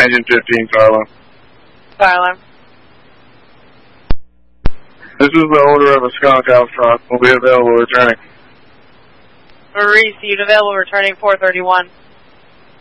engine 15, Carlo. Carlo. This is the owner of a skunk out front. Will be available returning. Maurice, you available returning 431.